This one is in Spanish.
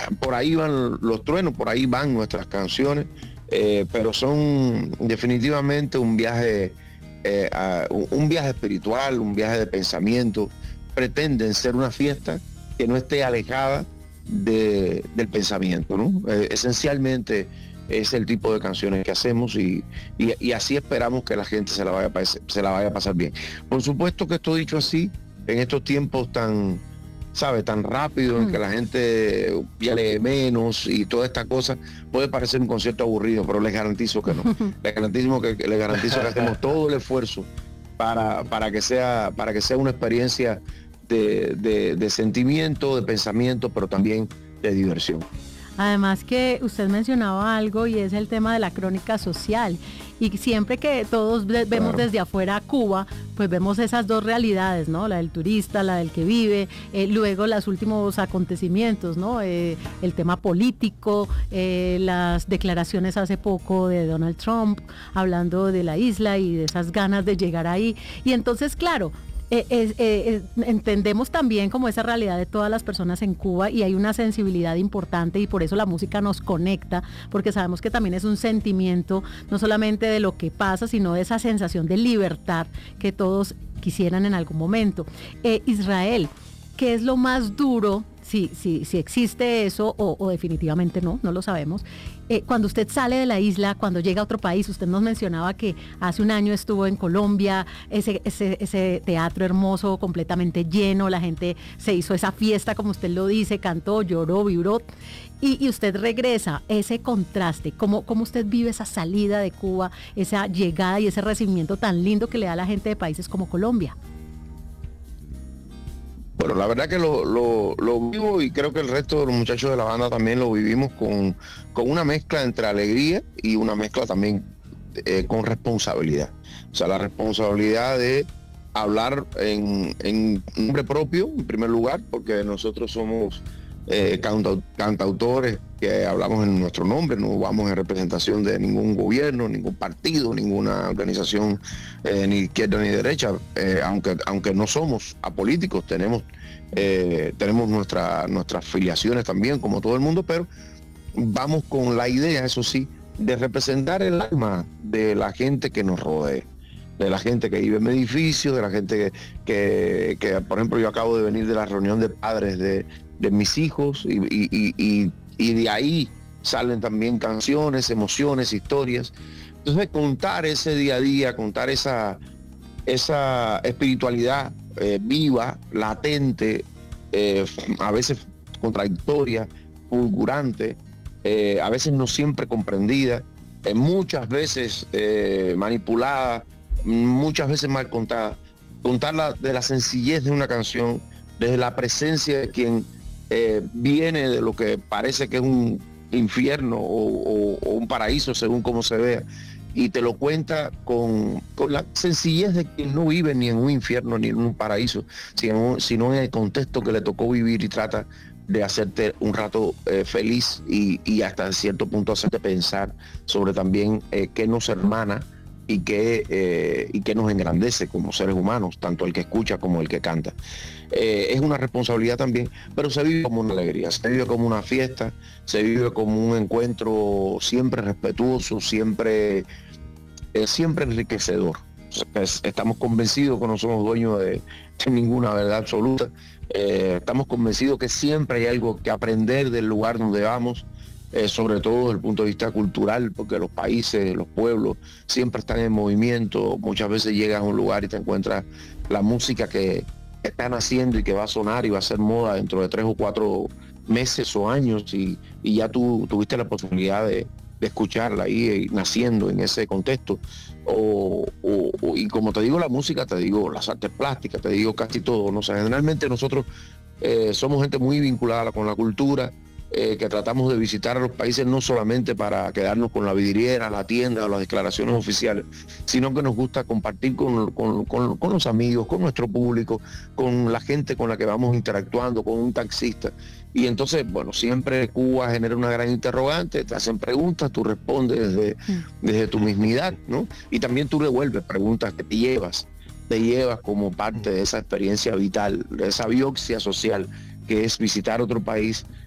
por ahí van los truenos, por ahí van nuestras canciones, pero son definitivamente un viaje espiritual, un viaje de pensamiento. Pretenden ser una fiesta que no esté alejada del pensamiento, ¿no? Esencialmente es el tipo de canciones que hacemos y así esperamos que la gente se la vaya a pasar bien. Por supuesto que esto dicho así, en estos tiempos tan rápido, en que la gente ya lee menos y toda esta cosa, puede parecer un concierto aburrido, pero les garantizo que no. Les garantizo que hacemos todo el esfuerzo para que sea una experiencia de sentimiento, de pensamiento, pero también de diversión. Además que usted mencionaba algo y es el tema de la crónica social. Y siempre que todos vemos desde afuera Cuba, pues vemos esas dos realidades, ¿no? La del turista, la del que vive, luego los últimos acontecimientos, ¿no? El tema político, las declaraciones hace poco de Donald Trump, hablando de la isla y de esas ganas de llegar ahí. Y entonces, claro, entendemos también como esa realidad de todas las personas en Cuba y hay una sensibilidad importante y por eso la música nos conecta, porque sabemos que también es un sentimiento no solamente de lo que pasa, sino de esa sensación de libertad que todos quisieran en algún momento. Israel, ¿qué es lo más duro? Si existe eso o definitivamente no lo sabemos. Cuando usted sale de la isla, cuando llega a otro país, usted nos mencionaba que hace un año estuvo en Colombia, ese teatro hermoso, completamente lleno, la gente se hizo esa fiesta, como usted lo dice, cantó, lloró, vibró, y usted regresa, ese contraste, ¿cómo usted vive esa salida de Cuba, esa llegada y ese recibimiento tan lindo que le da a la gente de países como Colombia? Bueno, la verdad que lo vivo y creo que el resto de los muchachos de la banda también lo vivimos con una mezcla entre alegría y una mezcla también con responsabilidad. O sea, la responsabilidad de hablar en nombre propio, en primer lugar, porque nosotros somos cantautores que hablamos en nuestro nombre, no vamos en representación de ningún gobierno, ningún partido, ninguna organización ni izquierda ni derecha, aunque no somos apolíticos, tenemos nuestras filiaciones también, como todo el mundo, pero vamos con la idea, eso sí, de representar el alma de la gente que nos rodea, de la gente que vive en edificios, de la gente que por ejemplo, yo acabo de venir de la reunión de padres de mis hijos y de ahí salen también canciones, emociones, historias. Entonces contar ese día a día, contar esa espiritualidad viva, latente, a veces contradictoria, fulgurante, a veces no siempre comprendida, muchas veces manipulada, muchas veces mal contada. Contarla de la sencillez de una canción, desde la presencia de quien viene de lo que parece que es un infierno o un paraíso según cómo se vea, y te lo cuenta con la sencillez de quien no vive ni en un infierno ni en un paraíso, sino en el contexto que le tocó vivir, y trata de hacerte un rato feliz y hasta cierto punto hacerte pensar sobre también qué nos hermana y que nos engrandece como seres humanos, tanto el que escucha como el que canta. Es una responsabilidad también, pero se vive como una alegría, se vive como una fiesta, se vive como un encuentro siempre respetuoso, siempre enriquecedor. Estamos convencidos que no somos dueños de ninguna verdad absoluta. Estamos convencidos que siempre hay algo que aprender del lugar donde vamos, sobre todo desde el punto de vista cultural, porque los países, los pueblos siempre están en movimiento. Muchas veces llegas a un lugar y te encuentras la música que están haciendo y que va a sonar y va a ser moda dentro de 3 o 4 meses o años, y ya tú tuviste la posibilidad de escucharla ahí naciendo en ese contexto. Y como te digo la música, te digo las artes plásticas, te digo casi todo, ¿no? O sea, generalmente nosotros somos gente muy vinculada con la cultura, que tratamos de visitar a los países no solamente para quedarnos con la vidriera, la tienda o las declaraciones oficiales, sino que nos gusta compartir con los amigos, con nuestro público, con la gente con la que vamos interactuando, con un taxista. Y entonces, bueno, siempre Cuba genera una gran interrogante, te hacen preguntas, tú respondes desde tu mismidad, ¿no? Y también tú devuelves preguntas que te llevas como parte de esa experiencia vital, de esa biopsia social que es visitar otro país